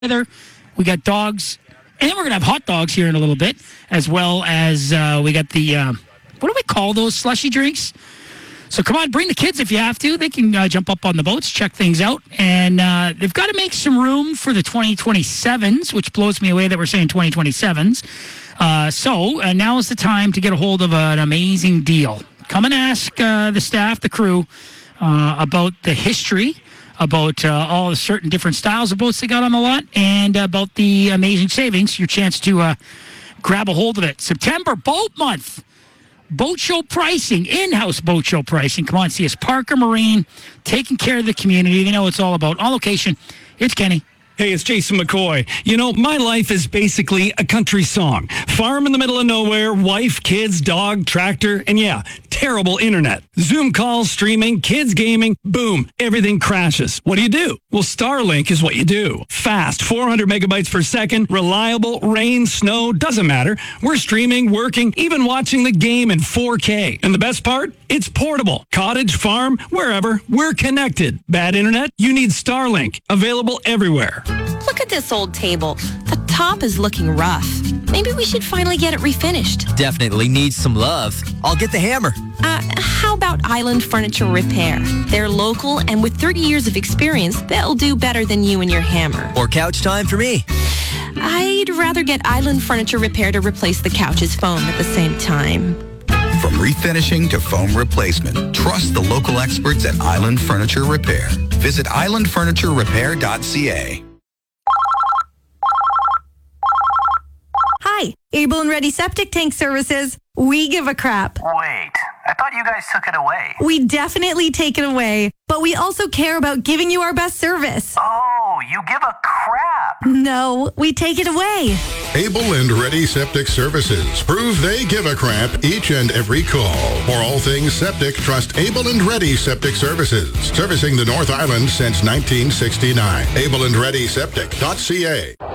weather. We got dogs, and then we're going to have hot dogs here in a little bit, as well as we got the, what do we call those slushy drinks? So come on, bring the kids if you have to. They can jump up on the boats, check things out. And they've got to make some room for the 2027s, which blows me away that we're saying 2027s. So now is the time to get a hold of an amazing deal. Come and ask the staff, the crew, about the history, about all the certain different styles of boats they got on the lot, and about the amazing savings, your chance to grab a hold of it. September, boat month. Boat show pricing, in-house boat show pricing. Come on, see us. Parker Marine, taking care of the community. They know what it's all about. On location, it's Kenny. Hey, it's Jason McCoy. You know, my life is basically a country song. Farm in the middle of nowhere, wife, kids, dog, tractor, and yeah, terrible internet. Zoom calls, streaming, kids gaming, boom, everything crashes. What do? Well, Starlink is what you do. Fast, 400 megabytes per second, reliable, rain, snow, doesn't matter. We're streaming, working, even watching the game in 4K. And the best part? It's portable. Cottage, farm, wherever, we're connected. Bad internet? You need Starlink. Available everywhere. Look at this old table. The top is looking rough. Maybe we should finally get it refinished. Definitely needs some love. I'll get the hammer. How about Island Furniture Repair? They're local, and with 30 years of experience, they'll do better than you and your hammer. Or couch time for me. I'd rather get Island Furniture Repair to replace the couch's foam at the same time. From refinishing to foam replacement, trust the local experts at Island Furniture Repair. Visit islandfurniturerepair.ca. Hi, Able and Ready Septic Tank Services. We give a crap. Wait, I thought you guys took it away. We definitely take it away, but we also care about giving you our best service. Oh, you give a crap. No, we take it away. Able and Ready Septic Services. Prove they give a crap each and every call. For all things septic, trust Able and Ready Septic Services. Servicing the North Island since 1969. Able and Ready Septic.ca.